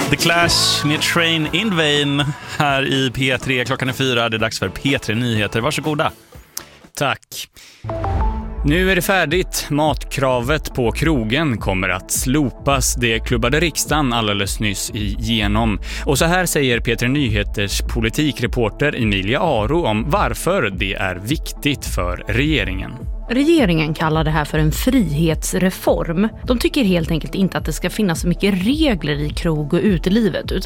The Clash med Train in Vain här i P3. Klockan är 4, det är dags för P3 Nyheter. Varsågoda. Tack. Nu är det färdigt. Matkravet på krogen kommer att slopas. Det klubbade riksdagen alldeles nyss igenom. Och så här säger P3 Nyheters politikreporter Emilia Aro om varför det är viktigt för regeringen. Regeringen kallar det här för en frihetsreform. De tycker helt enkelt inte att det ska finnas så mycket regler i krog- och utelivet,